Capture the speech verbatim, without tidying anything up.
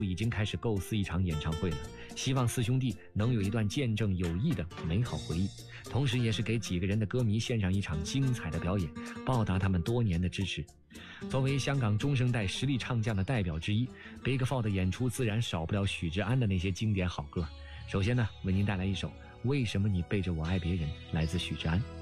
已经开始构思一场演唱会了，希望四兄弟能有一段见证友谊的美好回忆，同时也是给几个人的歌迷献上一场精彩的表演，报答他们多年的支持。作为香港中生代实力唱将的代表之一， Big Four 的演出自然少不了许志安的那些经典好歌。首先呢，为您带来一首《为什么你背着我爱别人》，来自许志安。